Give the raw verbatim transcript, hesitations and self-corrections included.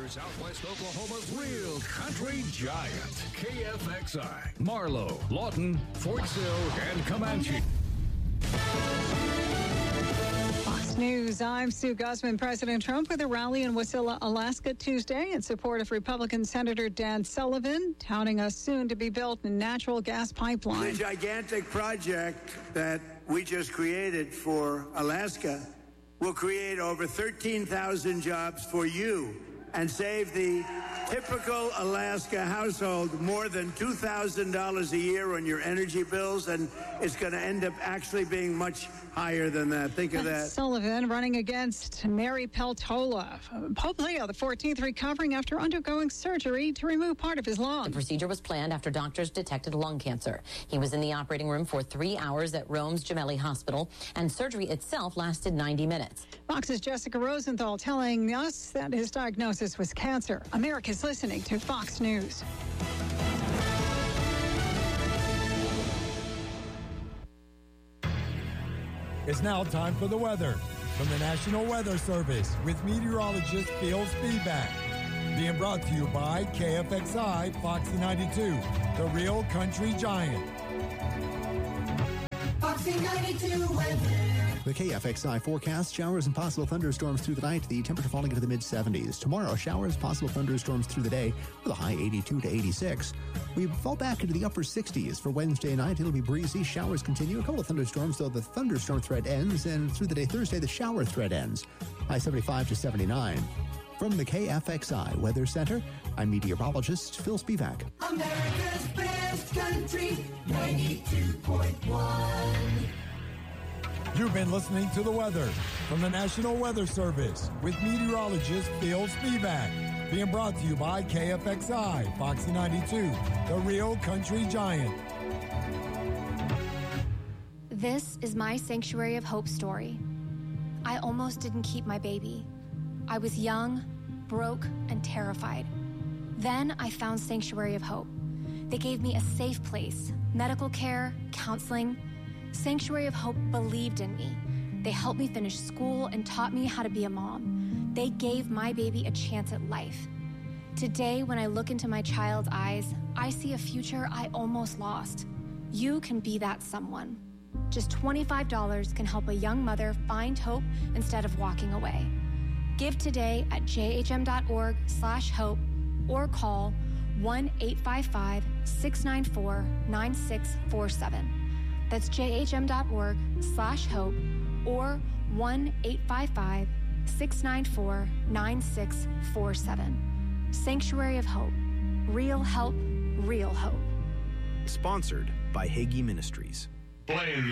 Southwest Oklahoma's real country giant. K F X I, Marlow, Lawton, Fort Sill, and Comanche. Fox News, I'm Sue Guzman. President Trump with a rally in Wasilla, Alaska Tuesday in support of Republican Senator Dan Sullivan, touting a soon-to-be-built natural gas pipeline. The gigantic project that we just created for Alaska will create over thirteen thousand jobs for you and save the typical Alaska household more than two thousand dollars a year on your energy bills, and it's going to end up actually being much higher than that. Think of that. Sullivan running against Mary Peltola. Pope Leo the fourteenth recovering after undergoing surgery to remove part of his lung. The procedure was planned after doctors detected lung cancer. He was in the operating room for three hours at Rome's Gemelli Hospital, and surgery itself lasted ninety minutes. Fox's Jessica Rosenthal telling us that his diagnosis was cancer. America's listening to Fox News. It's now time for the weather from the National Weather Service with meteorologist Phil Spivak. Being brought to you by K F X I Foxy ninety-two, the real country giant. Foxy ninety-two weather. The K F X I forecast, showers and possible thunderstorms through the night, the temperature falling into the mid seventies. Tomorrow, showers, possible thunderstorms through the day with a high eighty-two to eighty-six. We fall back into the upper sixties for Wednesday night. It'll be breezy. Showers continue. A couple of thunderstorms, though the thunderstorm threat ends. And through the day Thursday, the shower threat ends. High seventy-five to seventy-nine. From the K F X I Weather Center, I'm meteorologist Phil Spivak. America's best country, ninety-two point one. You've been listening to the weather from the National Weather Service with meteorologist Phil Spivak. Being brought to you by K F X I Foxy ninety-two, the real country giant. This is my Sanctuary of Hope story. I almost didn't keep my baby. I was young, broke, and terrified. Then I found Sanctuary of Hope. They gave me a safe place, medical care, counseling. Sanctuary of Hope believed in me. They helped me finish school and taught me how to be a mom. They gave my baby a chance at life. Today, when I look into my child's eyes, I see a future I almost lost. You can be that someone. Just twenty-five dollars can help a young mother find hope instead of walking away. Give today at jhm.org slash hope or call one eight five five, six nine four, nine six four seven. That's jhm.org slash hope or one eight five five, six nine four, nine six four seven. Sanctuary of Hope. Real help, real hope. Sponsored by Hagee Ministries. Playing